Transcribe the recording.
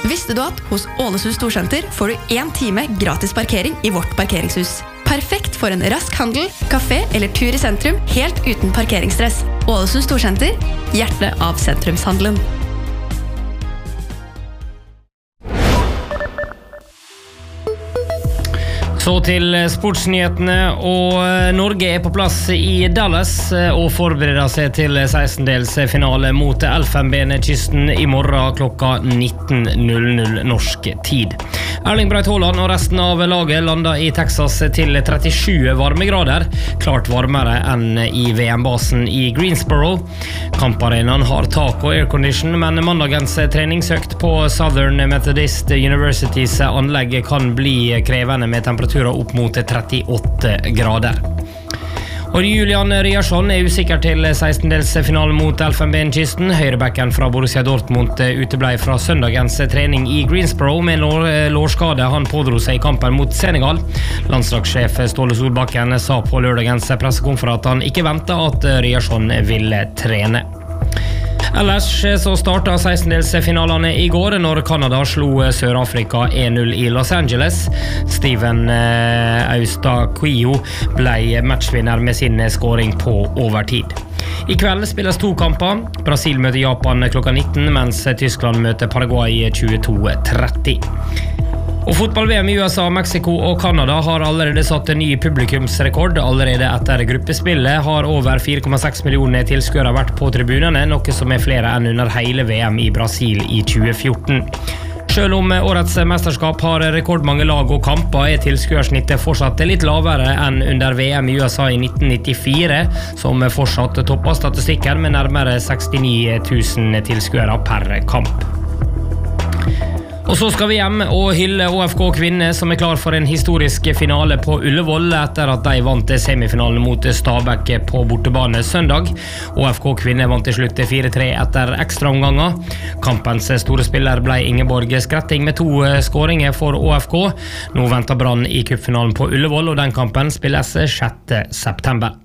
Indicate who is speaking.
Speaker 1: Visste du at hos Ålesund Storsenter får du 1 time gratis parkering i vårt parkeringshus? Perfekt for en rask handel, kafé eller tur i sentrum, helt uten parkeringsstress. Ålesund Storsenter, hjertet av sentrumshandelen.
Speaker 2: Så til sportsnyhetene, og Norge på plass i Dallas og forbereder seg til 16-dels finale mot Elfenbenskysten i morgen klokka 19:00 norsk tid. Erling Braut Haaland og resten av laget landet i Texas til 37 varmegrader, klart varmere enn i VM-basen i Greensboro. Kamparenaen har tak og aircondition, men mandagens treningsøkt på Southern Methodist Universitys anlegg kan bli krevende med temperaturer opp mot 38 grader. Og Julian Ryerson usikker til 16-delsfinalen mot Elfenbenskysten. Høyrebacken fra Borussia Dortmund uteblei fra søndagens trening i Greensboro med en lårskade han pådro seg i kampen mot Senegal. Landslagssjef Ståle Solbakken sa på lørdagens pressekonferanse at han ikke ventet at Ryerson ville trene. Ellers så startet 16-delsfinalene i går når Kanada slo Sør-Afrika 1-0 i Los Angeles. Steven Eustaquio ble matchvinner med sin scoring på overtid. I kveld spilles 2 kamper. Brasil møter Japan klokka 19, mens Tyskland møter Paraguay 22:30. Og fotball-VM i USA, Mexico og Kanada har allerede satt en ny publikumsrekord. Allerede etter gruppespillet har over 4,6 millioner tilskuere vært på tribunene, noe som flere enn under hele VM i Brasil i 2014. Selv om årets mesterskap har rekordmange lag og kamper, tilskuersnittet fortsatt litt lavere enn under VM i USA i 1994, som fortsatt toppet statistikken med nærmere 69 000 tilskuere per kamp. Og så skal vi hjem og hylle ÅFK Kvinner, som klar for en historisk finale på Ullevål etter at de vant semifinalen mot Stabæk på bortebane søndag. ÅFK Kvinner vant til slutt 4-3 etter ekstraomganger. Kampens store spiller ble Ingeborg Skretting med 2 skåringer for ÅFK. Nå venter Brann i cupfinalen på Ullevål, og den kampen spilles 6. september.